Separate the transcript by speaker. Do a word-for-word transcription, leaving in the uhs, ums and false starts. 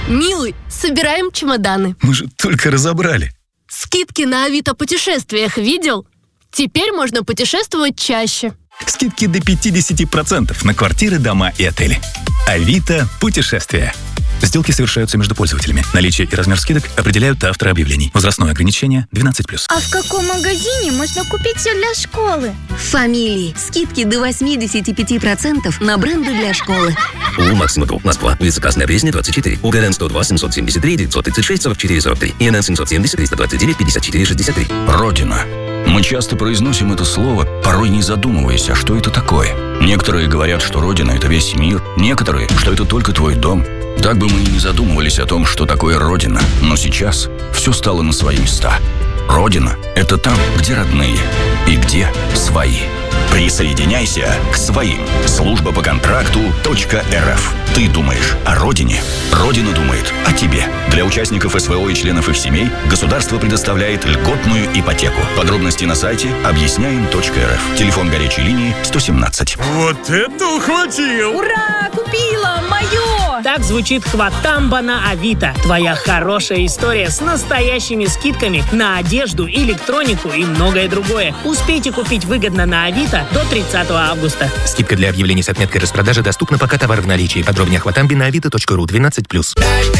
Speaker 1: Милый, собираем чемоданы.
Speaker 2: Мы же только разобрали.
Speaker 1: Скидки на Авито путешествиях видел? Теперь можно путешествовать чаще.
Speaker 2: Скидки до пятьдесят процентов на квартиры, дома и отели. Авито путешествия. Сделки совершаются между пользователями. Наличие и размер скидок определяют авторы объявлений. Возрастное ограничение двенадцать плюс.
Speaker 3: А в каком магазине можно купить все для школы?
Speaker 4: В Фамилии. Скидки до восемьдесят пять процентов на бренды для школы.
Speaker 5: У Максима Групп, Москва. Улица Красная Пресня, двадцать четыре. УГРН сто два семьсот семьдесят три девятьсот тридцать шесть сорок четыре сорок три. ИНН семьсот семьдесят триста двадцать девять пятьдесят четыре шестьдесят три.
Speaker 6: Родина. Мы часто произносим это слово, порой не задумываясь, а что это такое. Некоторые говорят, что Родина – это весь мир, некоторые, что это только твой дом. Так бы мы и не задумывались о том, что такое Родина. Но сейчас все стало на свои места. Родина – это там, где родные и где свои. Присоединяйся к своим. Служба по контракту .рф. Ты думаешь о родине, Родина думает о тебе. Для участников СВО и членов их семей государство предоставляет льготную ипотеку. Подробности на сайте объясняем точка эр эф. Телефон горячей линии сто семнадцать.
Speaker 7: Вот это ухватил!
Speaker 3: Ура! Купила! Мое!
Speaker 8: Так звучит хватамба на Авито. Твоя хорошая история с настоящими скидками на одежду, электронику и многое другое. Успейте купить выгодно на Авито до тридцатого августа.
Speaker 9: Скидка для объявлений с отметкой распродажи доступна, пока товар в наличии. Подробнее о хватамбе на авито точка ру. двенадцать плюс.